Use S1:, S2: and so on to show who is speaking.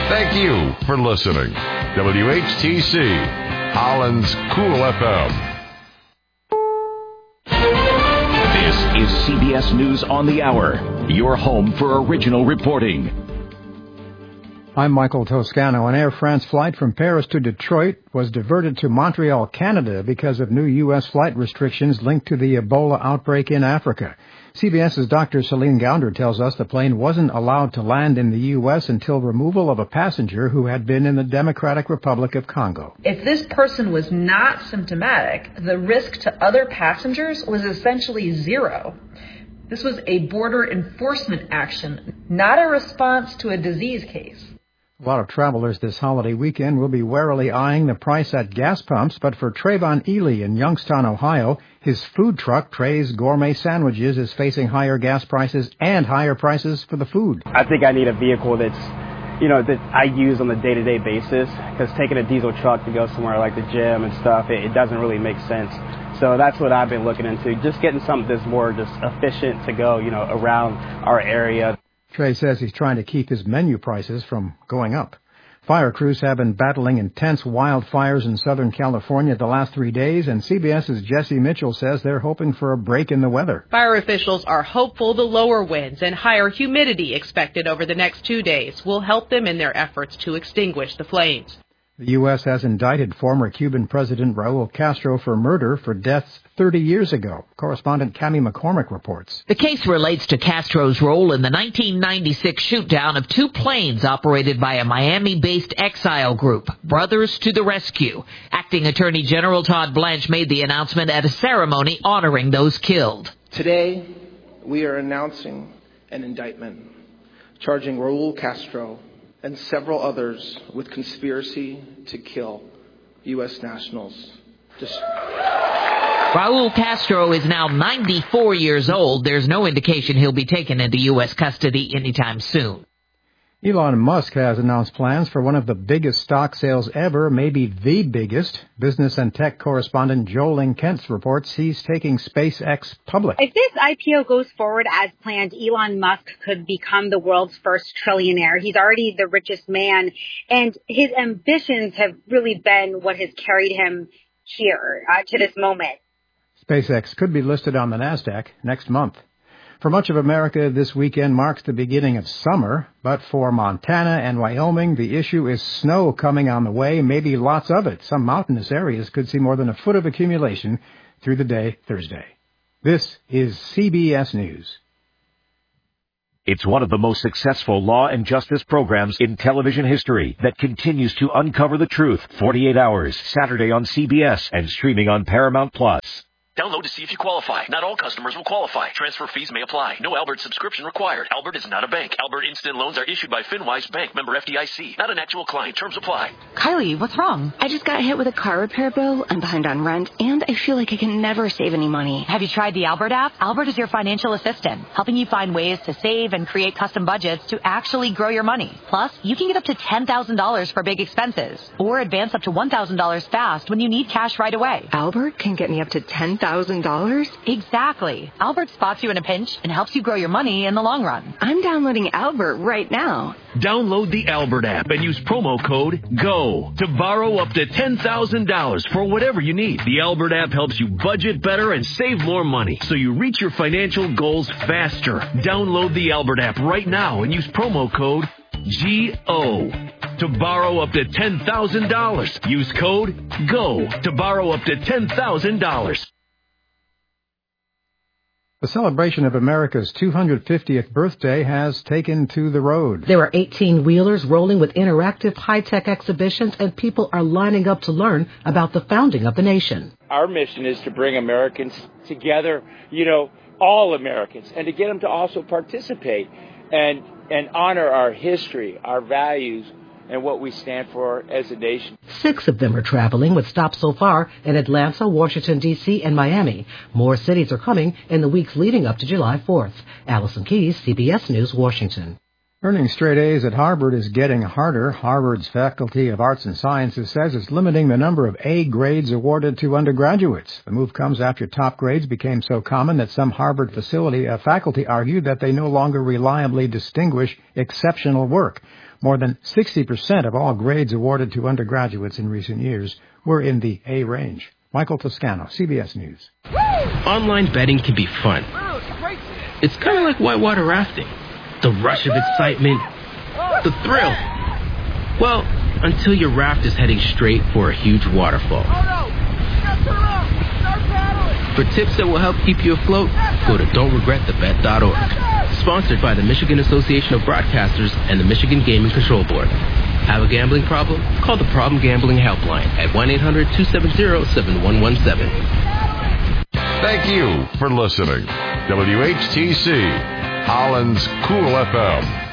S1: Thank you for listening. WHTC, Holland's Cool FM.
S2: This is CBS News on the Hour, your home for original reporting.
S3: I'm Michael Toscano. An Air France flight from Paris to Detroit was diverted to Montreal, Canada, because of new U.S. flight restrictions linked to the Ebola outbreak in Africa. CBS's Dr. Celine Gounder tells us the plane wasn't allowed to land in the U.S. until removal of a passenger who had been in the Democratic Republic of Congo.
S4: If this person was not symptomatic, the risk to other passengers was essentially zero. This was a border enforcement action, not a response to a disease case.
S3: A lot of travelers this holiday weekend will be warily eyeing the price at gas pumps, but for Trayvon Ely in Youngstown, Ohio, his food truck, Trey's Gourmet Sandwiches, is facing higher gas prices and higher prices for the food.
S5: I think I need a vehicle that I use on a day-to-day basis, because taking a diesel truck to go somewhere like the gym and stuff, it doesn't really make sense. So that's what I've been looking into, just getting something that's more just efficient to go, around our area.
S3: Trey says he's trying to keep his menu prices from going up. Fire crews have been battling intense wildfires in Southern California the last 3 days, and CBS's Jesse Mitchell says they're hoping for a break in the weather.
S6: Fire officials are hopeful the lower winds and higher humidity expected over the next 2 days will help them in their efforts to extinguish the flames.
S3: The U.S. has indicted former Cuban President Raul Castro for murder for deaths 30 years ago. Correspondent Cammie McCormick reports.
S7: The case relates to Castro's role in the 1996 shoot-down of 2 planes operated by a Miami-based exile group, Brothers to the Rescue. Acting Attorney General Todd Blanche made the announcement at a ceremony honoring those killed.
S8: Today, we are announcing an indictment charging Raul Castro and several others with conspiracy to kill U.S. nationals.
S7: Raul Castro is now 94 years old. There's no indication he'll be taken into U.S. custody anytime soon.
S3: Elon Musk has announced plans for one of the biggest stock sales ever, maybe the biggest. Business and tech correspondent Joel Kentz reports he's taking SpaceX public.
S9: If this IPO goes forward as planned, Elon Musk could become the world's first trillionaire. He's already the richest man, and his ambitions have really been what has carried him here to this moment.
S3: SpaceX could be listed on the NASDAQ next month. For much of America, this weekend marks the beginning of summer, but for Montana and Wyoming, the issue is snow coming on the way, maybe lots of it. Some mountainous areas could see more than a foot of accumulation through the day Thursday. This is CBS News.
S2: It's one of the most successful law and justice programs in television history that continues to uncover the truth. 48 Hours, Saturday on CBS and streaming on Paramount+.
S10: Download to see if you qualify. Not all customers will qualify. Transfer fees may apply. No Albert subscription required. Albert is not a bank. Albert Instant Loans are issued by FinWise Bank, member FDIC. Not an actual client. Terms apply.
S11: Kylie, what's wrong? I just got hit with a car repair bill. I'm behind on rent, and I feel like I can never save any money.
S12: Have you tried the Albert app? Albert is your financial assistant, helping you find ways to save and create custom budgets to actually grow your money. Plus, you can get up to $10,000 for big expenses, or advance up to $1,000 fast when you need cash right away.
S11: Albert can get me up to $10,000?
S12: Exactly. Albert spots you in a pinch and helps you grow your money in the long run.
S11: I'm downloading Albert right now.
S13: Download the Albert app and use promo code GO to borrow up to $10,000 for whatever you need. The Albert app helps you budget better and save more money so you reach your financial goals faster. Download the Albert app right now and use promo code GO to borrow up to $10,000. Use code GO to borrow up to $10,000.
S3: The celebration of America's 250th birthday has taken to the road.
S14: There are 18-wheelers rolling with interactive high-tech exhibitions, and people are lining up to learn about the founding of the nation.
S15: Our mission is to bring Americans together, all Americans, and to get them to also participate and honor our history, our values, and what we stand for as a nation.
S14: 6 of them are traveling, with stops so far in Atlanta, Washington, D.C., and Miami. More cities are coming in the weeks leading up to July 4th. Allison Keyes, CBS News, Washington.
S3: Earning straight A's at Harvard is getting harder. Harvard's Faculty of Arts and Sciences says it's limiting the number of A grades awarded to undergraduates. The move comes after top grades became so common that some Harvard faculty argued that they no longer reliably distinguish exceptional work. More than 60% of all grades awarded to undergraduates in recent years were in the A range. Michael Toscano, CBS News.
S16: Online betting can be fun. It's kind of like whitewater rafting. The rush of excitement, the thrill. Well, until your raft is heading straight for a huge waterfall. For tips that will help keep you afloat, go to don'tregretthebet.org. Sponsored by the Michigan Association of Broadcasters and the Michigan Gaming Control Board. Have a gambling problem? Call the Problem Gambling Helpline at 1-800-270-7117.
S1: Thank you for listening. WHTC, Holland's Cool FM.